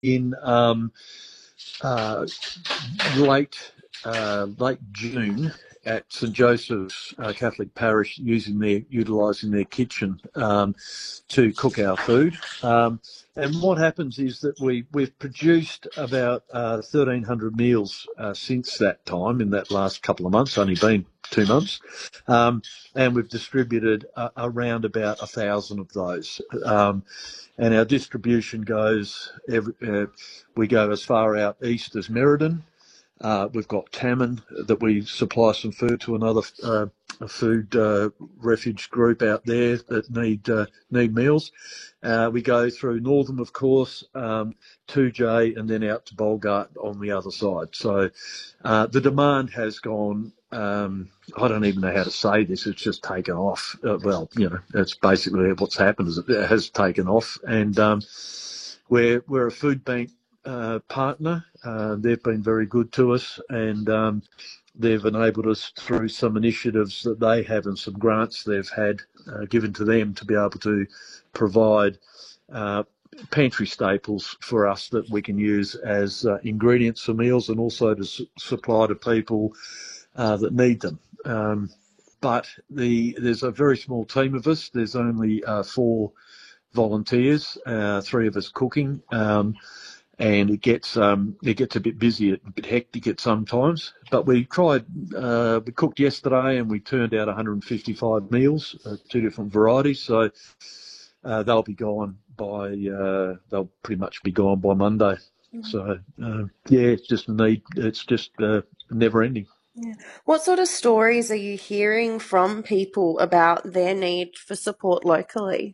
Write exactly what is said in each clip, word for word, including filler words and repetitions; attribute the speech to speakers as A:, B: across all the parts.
A: in um, uh, late uh, late June at St Joseph's uh, Catholic Parish, using their utilising their kitchen um, to cook our food. Um, and what happens is that we we've produced about uh, thirteen hundred meals uh, since that time. In that last couple of months, only been two months, um, and we've distributed uh, around about a thousand of those. Um, and our distribution goes, every, uh, we go as far out east as Merredin. Uh, we've got Tamman that we supply some food to, another uh, a food uh, refuge group out there that need uh, need meals. Uh, we go through Northam, of course, um, two J, and then out to Bolgart on the other side. So uh, the demand has gone. Um, I don't even know how to say this. It's just taken off. Uh, well, you know, that's basically what's happened. Is it has taken off, and um, we're we're a food bank uh, partner. Uh, they've been very good to us, and um, they've enabled us through some initiatives that they have and some grants they've had uh, given to them to be able to provide uh, pantry staples for us that we can use as uh, ingredients for meals, and also to su- supply to people uh, that need them. Um, but the there's a very small team of us. There's only uh, four volunteers, uh, three of us cooking. Um, and it gets um, it gets a bit busy, a bit hectic at sometimes. But we tried, uh, we cooked yesterday, and we turned out one hundred fifty-five meals, uh, two different varieties. So uh, they'll be gone by uh, they'll pretty much be gone by Monday. Mm-hmm. So uh, yeah, it's just a need. It's just uh, never ending.
B: Yeah. What sort of stories are you hearing from people about their need for support locally?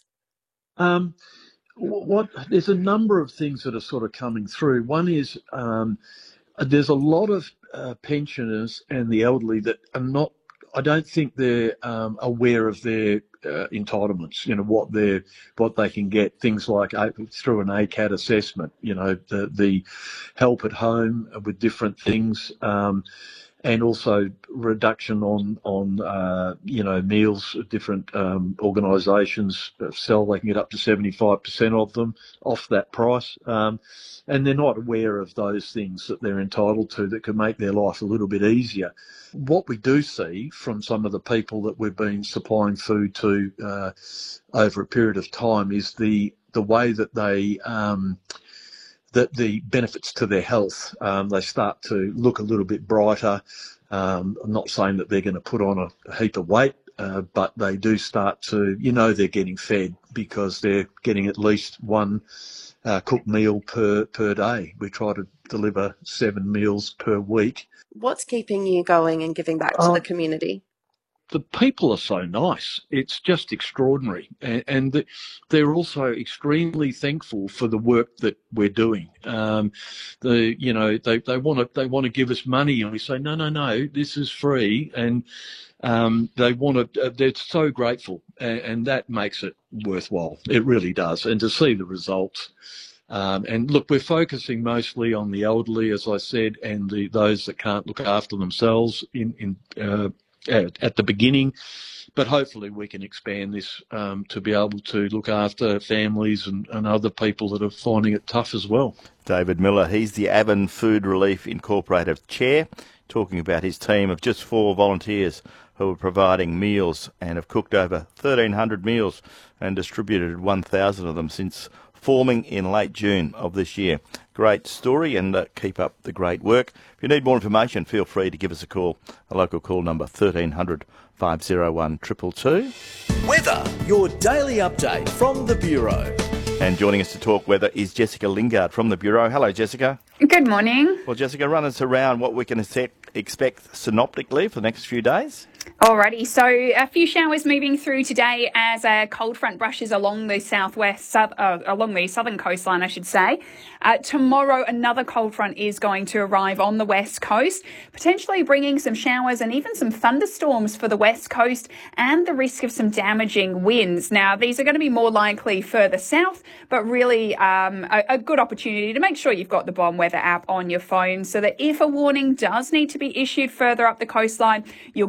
A: Um, what there's a number of things that are sort of coming through. One is um, there's a lot of uh, pensioners and the elderly that are not. I don't think they're um, aware of their uh, entitlements. You know what they what they can get. Things like uh, through an A C A D assessment. You know the the help at home with different things. Um, And also reduction on on uh, you know meals. Different um, organisations sell; they can get up to seventy-five percent of them off that price, um, and they're not aware of those things that they're entitled to that can make their life a little bit easier. What we do see from some of the people that we've been supplying food to uh, over a period of time is the the way that they um, that the benefits to their health, um, they start to look a little bit brighter. Um, I'm not saying that they're going to put on a, a heap of weight, uh, but they do start to, you know, they're getting fed because they're getting at least one uh, cooked meal per, per day. We try to deliver seven meals per week.
B: What's keeping you going and giving back to
A: Uh,
B: the community?
A: The people are so nice. It's just extraordinary. And, and the, they're also extremely thankful for the work that we're doing. Um, the, you know, they, they want to, they want to give us money, and we say, no, no, no, this is free. And, um, they want to, they're so grateful, and, and that makes it worthwhile. It really does. And to see the results. Um, and look, we're focusing mostly on the elderly, as I said, and the, those that can't look after themselves in, in, uh, At, at the beginning, but hopefully we can expand this um, to be able to look after families and, and other people that are finding it tough as well.
C: David Miller, he's the Avon Food Relief Incorporated chair, talking about his team of just four volunteers who are providing meals and have cooked over thirteen hundred meals and distributed one thousand of them since forming in late June of this year. Great story, and uh, keep up the great work. If you need more information, feel free to give us a call. A local call number thirteen hundred, five oh one, two two two.
D: Weather, your daily update from the Bureau.
C: And joining us to talk weather is Jessica Lingard from the Bureau. Hello, Jessica.
E: Good morning.
C: Well, Jessica, run us around what we can expect synoptically for the next few days.
E: Alrighty, so a few showers moving through today as a cold front brushes along the southwest, south, uh, along the southern coastline, I should say. Uh, tomorrow, another cold front is going to arrive on the west coast, potentially bringing some showers and even some thunderstorms for the west coast and the risk of some damaging winds. Now, these are going to be more likely further south, but really um, a, a good opportunity to make sure you've got the Bomb Weather app on your phone so that if a warning does need to be issued further up the coastline, you'll get that notification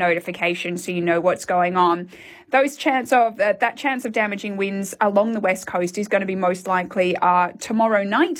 E: notification so you know what's going on. Those chance of uh, that chance of damaging winds along the west coast is going to be most likely uh, tomorrow night